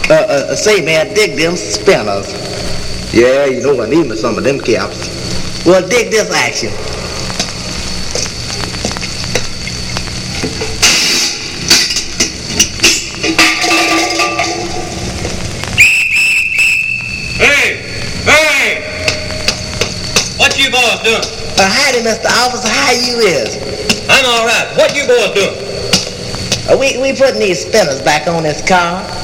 Say, man, dig them spinners. Yeah, you know I need me some of them caps. Well, dig this action. Hey! What you boys doing? Howdy, Mr. Officer. How you is? I'm all right. What you boys doing? We putting these spinners back on this car.